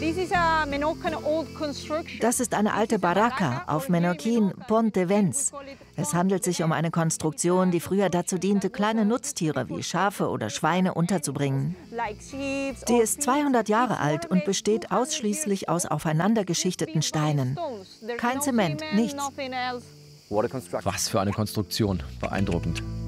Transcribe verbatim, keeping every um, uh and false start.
Das ist eine alte Baraka auf Menorquin, Ponte Vents. Es handelt sich um eine Konstruktion, die früher dazu diente, kleine Nutztiere wie Schafe oder Schweine unterzubringen. Die ist zweihundert Jahre alt und besteht ausschließlich aus aufeinandergeschichteten Steinen. Kein Zement, nichts. Was für eine Konstruktion. Beeindruckend.